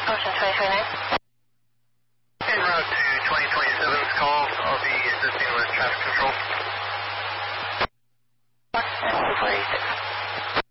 Ocean 2029. En route to 2027's call, I'll be assisting with traffic control.